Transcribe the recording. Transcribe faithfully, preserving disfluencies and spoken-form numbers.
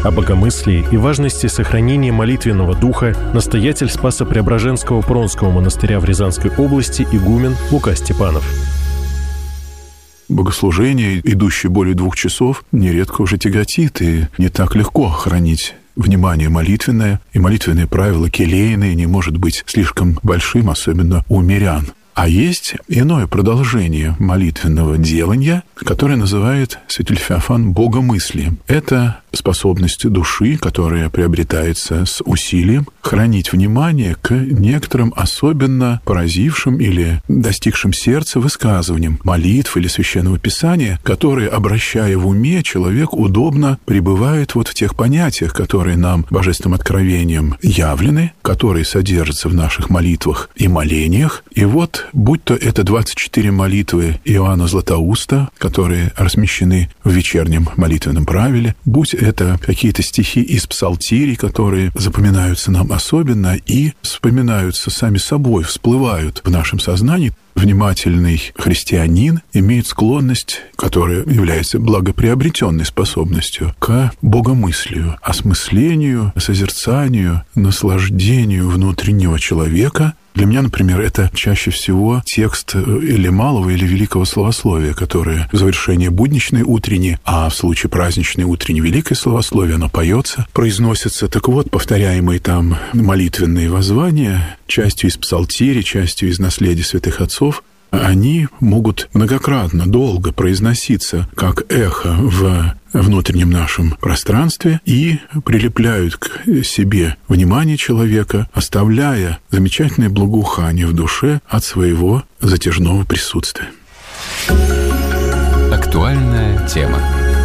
О богомыслии и важности сохранения молитвенного духа настоятель Спасо-Преображенского Пронского монастыря в Рязанской области игумен Лука Степанов. Богослужение, идущее более двух часов, нередко уже тяготит, и не так легко хранить внимание молитвенное, и молитвенные правила келейные не может быть слишком большим, особенно у мирян. А есть иное продолжение молитвенного делания, которое называет святитель Феофан богомыслием. Это способность души, которая приобретается с усилием, хранить внимание к некоторым особенно поразившим или достигшим сердца высказываниям молитв или священного писания, которые, обращая в уме, человек удобно пребывает вот в тех понятиях, которые нам божественным откровением явлены, которые содержатся в наших молитвах и молениях. И вот, будь то это двадцать четыре молитвы Иоанна Златоуста, которые размещены в вечернем молитвенном правиле, будь это какие-то стихи из псалтирей, которые запоминаются нам особенно и вспоминаются сами собой, всплывают в нашем сознании. Внимательный христианин имеет склонность, которая является благоприобретенной способностью, к богомыслию, осмыслению, созерцанию, наслаждению внутреннего человека. Для меня, например, это чаще всего текст или малого, или великого словословия, которое в завершении будничной утренней, а в случае праздничной утренней великое словословие, оно поется, произносится. Так вот, повторяемые там молитвенные воззвания, частью из псалтири, частью из наследия святых отцов, они могут многократно, долго произноситься как эхо в внутреннем нашем пространстве и прилепляют к себе внимание человека, оставляя замечательное благоухание в душе от своего затяжного присутствия. Актуальная тема.